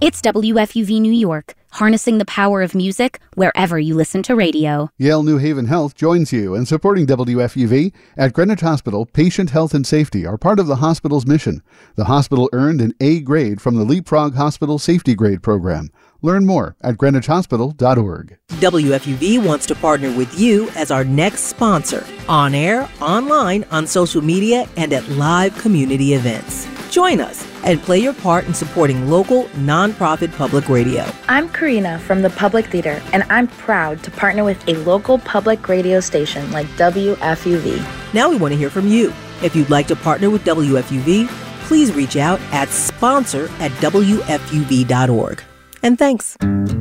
It's WFUV New York, harnessing the power of music wherever you listen to radio. Yale New Haven Health joins you in supporting WFUV. At Greenwich Hospital, patient health and safety are part of the hospital's mission. The hospital earned an A grade from the Leapfrog Hospital Safety Grade Program. Learn more at greenwichhospital.org. WFUV wants to partner with you as our next sponsor, on air, online, on social media, and at live community events. Join us and play your part in supporting local, nonprofit public radio. I'm Karina from the Public Theater, and I'm proud to partner with a local public radio station like WFUV. Now we want to hear from you. If you'd like to partner with WFUV, please reach out at sponsor@wfuv.org. And thanks.